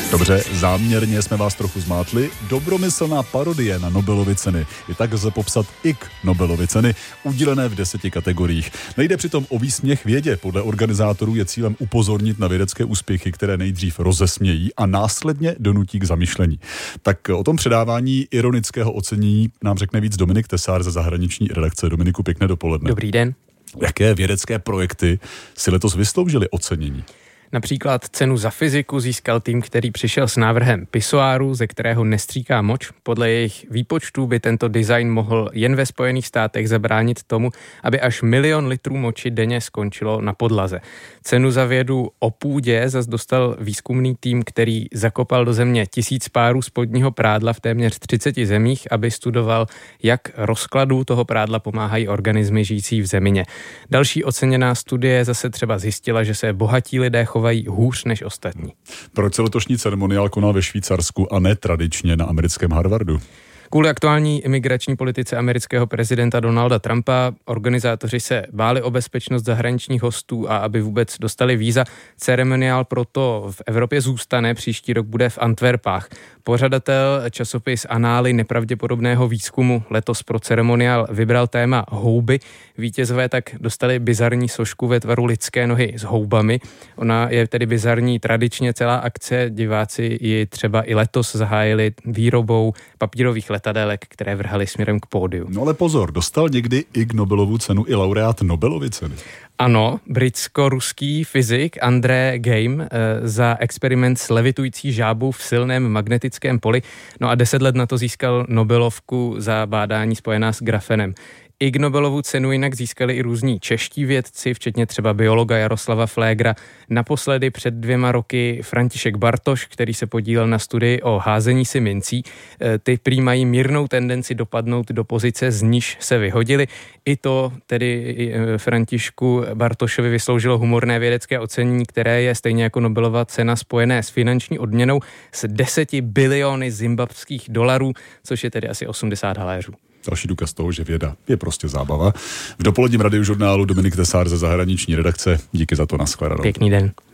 Dobře, záměrně jsme vás trochu zmátli. Dobromyslná parodie na Nobelovy ceny. I tak lze popsat Ig Nobelovy ceny, udílené v 10 kategoriích. Nejde přitom o výsměch vědě. Podle organizátorů je cílem upozornit na vědecké úspěchy, které nejdřív rozesmějí a následně donutí k zamyšlení. Tak o tom předávání ironického ocenění nám řekne víc Dominik Tesár ze zahraniční redakce. Dominiku, pěkné dopoledne. Dobrý den. Jaké vědecké projekty si letos vysloužily ocenění? Například cenu za fyziku získal tým, který přišel s návrhem pisoáru, ze kterého nestříká moč. Podle jejich výpočtů by tento design mohl jen ve Spojených státech zabránit tomu, aby až 1 000 000 litrů moči denně skončilo na podlaze. Cenu za vědu o půdě zas dostal výzkumný tým, který zakopal do země 1000 párů spodního prádla v téměř 30 zemích, aby studoval, jak rozkladu toho prádla pomáhají organismy žijící v zemině. Další oceněná studie zase třeba zjistila, že se bohatí lidé chovají hůř než ostatní. Proč se letošní ceremoniál konal ve Švýcarsku a ne tradičně na americkém Harvardu? Kvůli aktuální imigrační politice amerického prezidenta Donalda Trumpa organizátoři se báli o bezpečnost zahraničních hostů a aby vůbec dostali víza. Ceremoniál proto v Evropě zůstane, příští rok bude v Antwerpách. Pořadatel časopis Anály nepravděpodobného výzkumu letos pro ceremoniál vybral téma houby. Vítězové tak dostali bizarní sošku ve tvaru lidské nohy s houbami. Ona je tedy bizarní tradičně celá akce. Diváci ji třeba i letos zahájili výrobou papírových letadélek, které vrhaly směrem k pódiu. No ale pozor, dostal někdy Ig Nobelovu cenu i laureát Nobelovy ceny? Ano, britsko-ruský fyzik André Geim za experiment s levitující žábou v silném magnetickém poli. No a 10 let na to získal Nobelovku za bádání spojená s grafenem. Ig Nobelovu cenu jinak získali i různí čeští vědci, včetně třeba biologa Jaroslava Flégra. Naposledy před 2 roky František Bartoš, který se podílel na studii o házení si mincí. Ty prý mají mírnou tendenci dopadnout do pozice, z níž se vyhodili. I to tedy Františku Bartošovi vysloužilo humorné vědecké ocenění, které je stejně jako Nobelova cena spojené s finanční odměnou s 10 biliony zimbabských dolarů, což je tedy asi 80 haléřů. Další důkaz toho, že věda je prostě zábava. V dopoledním radiožurnálu Dominik Tesár ze zahraniční redakce. Díky za to, nashledanou. Pěkný den.